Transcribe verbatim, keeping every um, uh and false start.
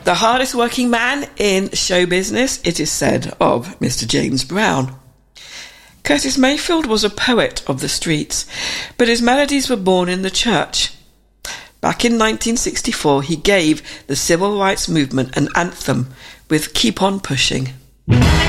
The hardest working man in show business, it is said of Mister James Brown. Curtis Mayfield was a poet of the streets, but his melodies were born in the church. Back in nineteen sixty-four, he gave the civil rights movement an anthem with Keep On Pushing.